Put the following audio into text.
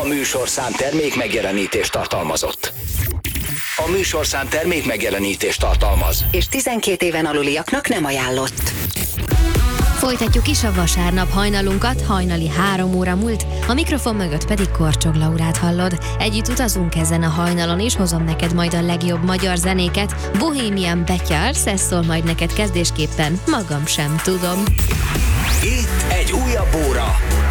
műsorszám termék megjelenítést tartalmazott. A műsorszám termék megjelenítést tartalmaz. És 12 éven aluliaknak nem ajánlott. Folytatjuk is a vasárnap hajnalunkat, hajnali 3 óra múlt, a mikrofon mögött pedig Korcsog Laurát hallod. Együtt utazunk ezen a hajnalon, és hozom neked majd a legjobb magyar zenéket. Bohemian Betyars, ez szól majd neked kezdésképpen, magam sem tudom. Itt egy újabb óra.